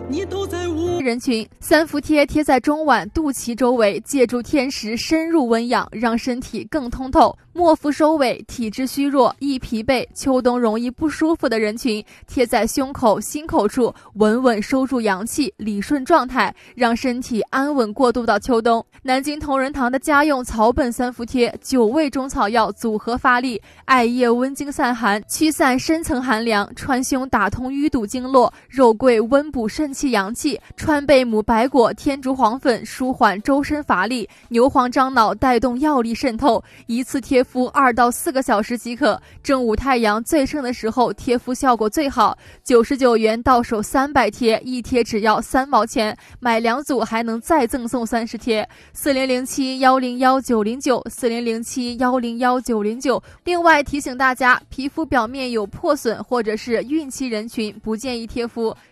你都在我人群。三伏贴贴在中脘、肚脐周围，借助贴石深入温养，让身体更通透。末伏收尾，体质虚弱、易疲惫、秋冬容易不舒服的人群，贴在胸口、心口处，稳稳收住阳气，理顺状态，让身体安稳过渡到秋冬。南京同仁堂的家用草本三伏贴，9味中草药组合发力，艾叶温经散寒，驱散深层寒凉；川芎打通淤堵经络，肉桂温补肾气阳气；川贝母白果、天竺黄粉舒缓周身乏力；牛黄樟脑带动药力渗透。一次贴敷2到4个小时即可。正午太阳最盛的时候，贴敷效果最好。99元到手300贴，一贴只要3毛钱，买2组还能再赠送30贴。4007101909，4007101909。另外提醒大家，皮肤表面有破损或者是孕期人群不建议贴敷，